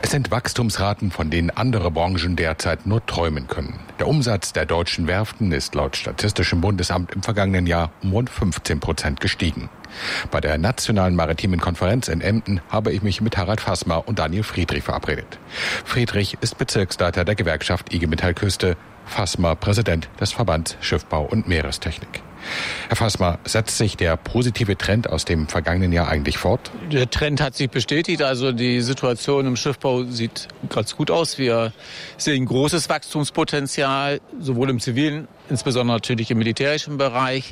Es sind Wachstumsraten, von denen andere Branchen derzeit nur träumen können. Der Umsatz der deutschen Werften ist laut Statistischem Bundesamt im vergangenen Jahr um rund 15% gestiegen. Bei der Nationalen Maritimen Konferenz in Emden habe ich mich mit Harald Fassmer und Daniel Friedrich verabredet. Friedrich ist Bezirksleiter der Gewerkschaft IG Metall Küste, Fassmer Präsident des Verbands Schiffbau und Meerestechnik. Herr Fassmer, setzt sich der positive Trend aus dem vergangenen Jahr eigentlich fort? Der Trend hat sich bestätigt. Also die Situation im Schiffbau sieht ganz gut aus. Wir sehen großes Wachstumspotenzial, sowohl im zivilen, insbesondere natürlich im militärischen Bereich.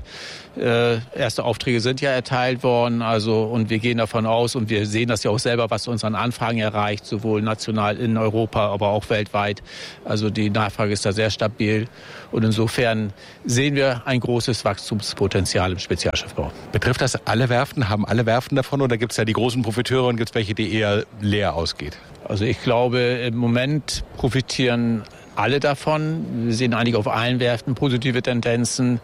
Erste Aufträge sind ja erteilt worden, und wir gehen davon aus und wir sehen das ja auch selber, was uns an Anfragen erreicht, sowohl national in Europa, aber auch weltweit. Also die Nachfrage ist da sehr stabil und insofern sehen wir ein großes Wachstumspotenzial im Spezialschiffbau. Betrifft das alle Werften? Haben alle Werften davon oder gibt es ja die großen Profiteure und gibt es welche, die eher leer ausgeht? Also ich glaube, im Moment profitieren alle davon. Wir sehen eigentlich auf allen Werften positive Tendenzen.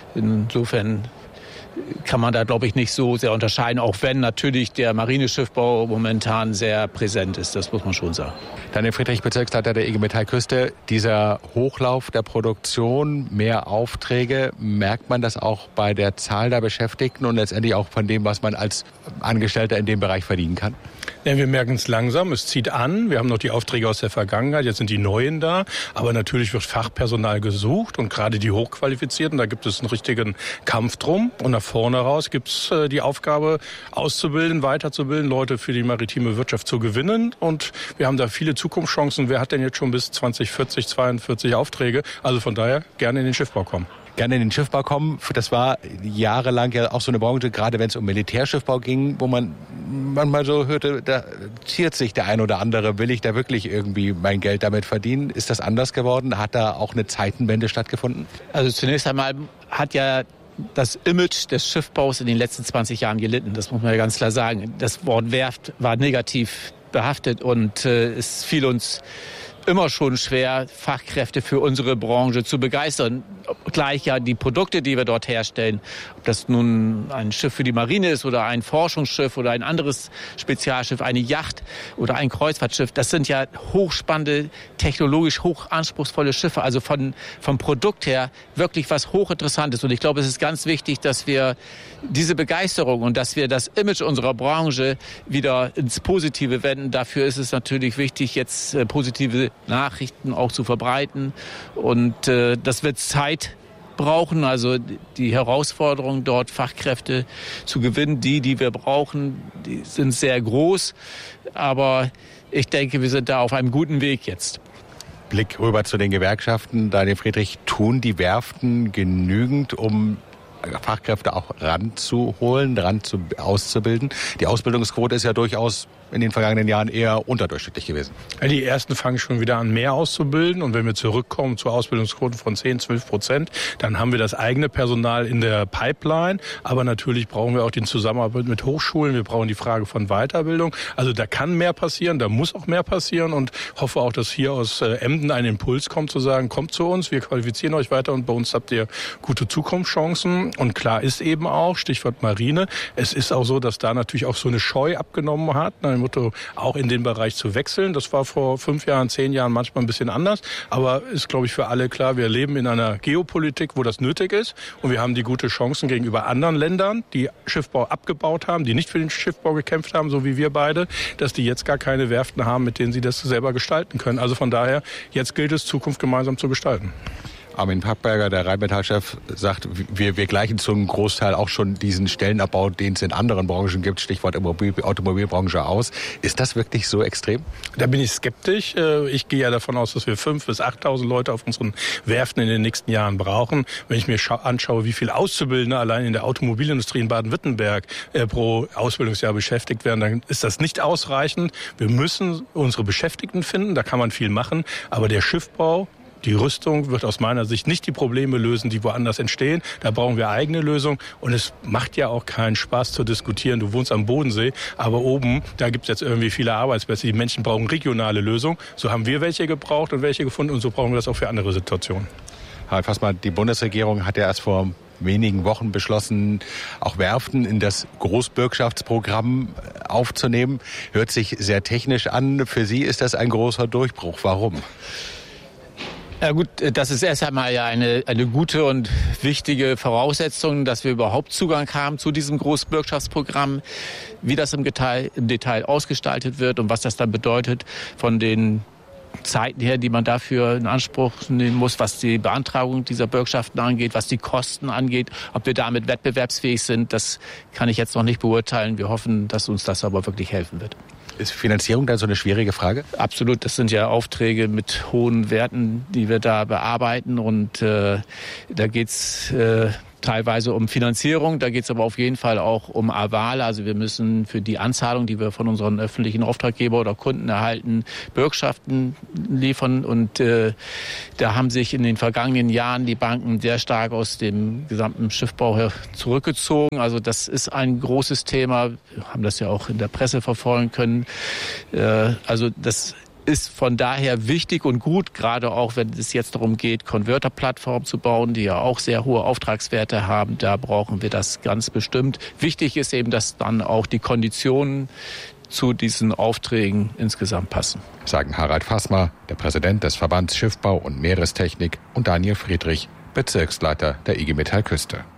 Insofern kann man da, glaube ich, nicht so sehr unterscheiden, auch wenn natürlich der Marineschiffbau momentan sehr präsent ist. Das muss man schon sagen. Daniel Friedrich, Bezirksleiter der IG Metall Küste. Dieser Hochlauf der Produktion, mehr Aufträge, merkt man das auch bei der Zahl der Beschäftigten und letztendlich auch von dem, was man als Angestellter in dem Bereich verdienen kann? Ja, wir merken es langsam, es zieht an. Wir haben noch die Aufträge aus der Vergangenheit, jetzt sind die neuen da. Aber natürlich wird Fachpersonal gesucht und gerade die Hochqualifizierten, da gibt es einen richtigen Kampf drum. Und nach vorne raus gibt es die Aufgabe, auszubilden, weiterzubilden, Leute für die maritime Wirtschaft zu gewinnen. Und wir haben da viele Zukunftschancen. Wer hat denn jetzt schon bis 2040, 42 Aufträge? Also von daher gerne in den Schiffbau kommen. Gerne in den Schiffbau kommen. Das war jahrelang ja auch so eine Branche, gerade wenn es um Militärschiffbau ging, wo man manchmal so hörte, da ziert sich der ein oder andere, will ich da wirklich irgendwie mein Geld damit verdienen? Ist das anders geworden? Hat da auch eine Zeitenwende stattgefunden? Also zunächst einmal hat ja das Image des Schiffbaus in den letzten 20 Jahren gelitten. Das muss man ja ganz klar sagen. Das Wort Werft war negativ behaftet und es fiel uns immer schon schwer, Fachkräfte für unsere Branche zu begeistern. Gleich ja die Produkte, die wir dort herstellen, ob das nun ein Schiff für die Marine ist oder ein Forschungsschiff oder ein anderes Spezialschiff, eine Yacht oder ein Kreuzfahrtschiff, das sind ja hochspannende, technologisch hochanspruchsvolle Schiffe, also vom Produkt her wirklich was hochinteressantes. Und ich glaube, es ist ganz wichtig, dass wir diese Begeisterung und dass wir das Image unserer Branche wieder ins Positive wenden. Dafür ist es natürlich wichtig, jetzt positive Nachrichten auch zu verbreiten. Und das wird Zeit brauchen, also die Herausforderung dort Fachkräfte zu gewinnen, die wir brauchen, die sind sehr groß. Aber ich denke, wir sind da auf einem guten Weg jetzt. Blick rüber zu den Gewerkschaften. Daniel Friedrich, tun die Werften genügend, um Fachkräfte auch ranzuholen, auszubilden? Die Ausbildungsquote ist ja durchaus in den vergangenen Jahren eher unterdurchschnittlich gewesen. Ja, die ersten fangen schon wieder an, mehr auszubilden. Und wenn wir zurückkommen zu Ausbildungsquoten von 10-12%, dann haben wir das eigene Personal in der Pipeline. Aber natürlich brauchen wir auch die Zusammenarbeit mit Hochschulen. Wir brauchen die Frage von Weiterbildung. Also da kann mehr passieren, da muss auch mehr passieren. Und hoffe auch, dass hier aus Emden ein Impuls kommt, zu sagen, kommt zu uns, wir qualifizieren euch weiter und bei uns habt ihr gute Zukunftschancen. Und klar ist eben auch, Stichwort Marine, es ist auch so, dass da natürlich auch so eine Scheu abgenommen hat, nach dem Motto, auch in den Bereich zu wechseln. Das war vor 5 Jahren, 10 Jahren manchmal ein bisschen anders. Aber ist, glaube ich, für alle klar, wir leben in einer Geopolitik, wo das nötig ist. Und wir haben die gute Chancen gegenüber anderen Ländern, die Schiffbau abgebaut haben, die nicht für den Schiffbau gekämpft haben, so wie wir beide, dass die jetzt gar keine Werften haben, mit denen sie das selber gestalten können. Also von daher, jetzt gilt es, Zukunft gemeinsam zu gestalten. Armin Packberger, der Rheinmetall-Chef, sagt, wir gleichen zum Großteil auch schon diesen Stellenabbau, den es in anderen Branchen gibt, Stichwort Automobilbranche, aus. Ist das wirklich so extrem? Da bin ich skeptisch. Ich gehe ja davon aus, dass wir 5.000 bis 8.000 Leute auf unseren Werften in den nächsten Jahren brauchen. Wenn ich mir anschaue, wie viele Auszubildende allein in der Automobilindustrie in Baden-Württemberg pro Ausbildungsjahr beschäftigt werden, dann ist das nicht ausreichend. Wir müssen unsere Beschäftigten finden, da kann man viel machen, aber der Schiffbau, die Rüstung wird aus meiner Sicht nicht die Probleme lösen, die woanders entstehen. Da brauchen wir eigene Lösungen. Und es macht ja auch keinen Spaß zu diskutieren. Du wohnst am Bodensee, aber oben, da gibt es jetzt irgendwie viele Arbeitsplätze. Die Menschen brauchen regionale Lösungen. So haben wir welche gebraucht und welche gefunden. Und so brauchen wir das auch für andere Situationen. Harald Fassmer, die Bundesregierung hat ja erst vor wenigen Wochen beschlossen, auch Werften in das Großbürgschaftsprogramm aufzunehmen. Hört sich sehr technisch an. Für Sie ist das ein großer Durchbruch. Warum? Ja gut, das ist erst einmal ja eine gute und wichtige Voraussetzung, dass wir überhaupt Zugang haben zu diesem Großbürgschaftsprogramm. Wie das im Detail ausgestaltet wird und was das dann bedeutet von den Zeiten her, die man dafür in Anspruch nehmen muss, was die Beantragung dieser Bürgschaften angeht, was die Kosten angeht, ob wir damit wettbewerbsfähig sind, das kann ich jetzt noch nicht beurteilen. Wir hoffen, dass uns das aber wirklich helfen wird. Ist Finanzierung dann so eine schwierige Frage? Absolut, das sind ja Aufträge mit hohen Werten, die wir da bearbeiten und da geht's teilweise um Finanzierung, da geht es aber auf jeden Fall auch um Aval. Also wir müssen für die Anzahlung, die wir von unseren öffentlichen Auftraggeber oder Kunden erhalten, Bürgschaften liefern. Und da haben sich in den vergangenen Jahren die Banken sehr stark aus dem gesamten Schiffbau zurückgezogen. Also das ist ein großes Thema. Wir haben das ja auch in der Presse verfolgen können. Also das ist von daher wichtig und gut, gerade auch wenn es jetzt darum geht, Converter-Plattformen zu bauen, die ja auch sehr hohe Auftragswerte haben. Da brauchen wir das ganz bestimmt. Wichtig ist eben, dass dann auch die Konditionen zu diesen Aufträgen insgesamt passen. Sagen Harald Fassmer, der Präsident des Verbands Schiffbau und Meerestechnik, und Daniel Friedrich, Bezirksleiter der IG Metall Küste.